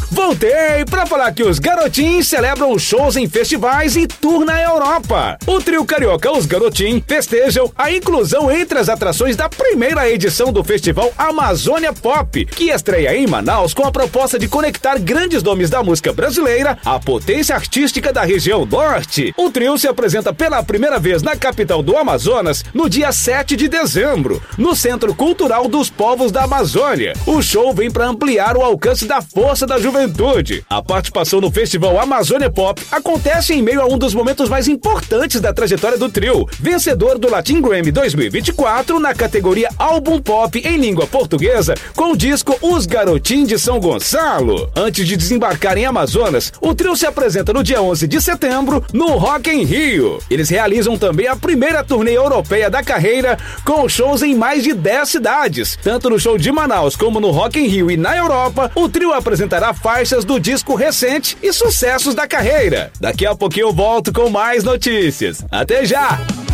Voltei pra falar que os Garotinhos celebram shows em festivais e tour na Europa. O trio carioca Os Garotinhos festejam a inclusão entre as atrações da primeira edição do festival Amazônia Pop, que estreia em Manaus com a proposta de conectar grandes nomes da música brasileira à potência artística da região norte. O trio se apresenta pela primeira vez na capital do Amazonas no dia 7 de dezembro, no Centro Cultural dos Povos da Amazônia. O show vem para ampliar o alcance da força da juventude. A participação no festival Amazônia Pop acontece em meio a um dos momentos mais importantes da trajetória do trio, vencedor do Latin Grammy 2024 na categoria Álbum Pop em língua portuguesa com o disco Os Garotinhos de São Gonçalo. Antes de desembarcar em Amazonas, o trio se apresenta no dia 11 de setembro no Rock in Rio. Eles realizam também a primeira turnê europeia da carreira com shows em mais de 10 cidades. Tanto no show de Manaus como no Rock in Rio e na Europa, o trio apresentará faixas do disco recente e sucessos da carreira. Daqui a pouquinho eu volto com mais notícias. Até já!